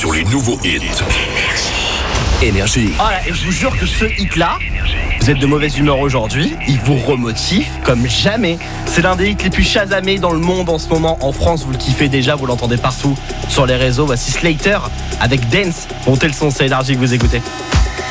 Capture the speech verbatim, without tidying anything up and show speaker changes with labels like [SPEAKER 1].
[SPEAKER 1] sur les nouveaux hits. Énergie.
[SPEAKER 2] Oh là, et je vous jure que ce hit-là, vous êtes de mauvaise humeur aujourd'hui, il vous remotive comme jamais. C'est l'un des hits les plus chasamés dans le monde en ce moment. En France, vous le kiffez déjà, vous l'entendez partout sur les réseaux. Voici Slater avec Dance. Montez le son, c'est Énergie que vous écoutez.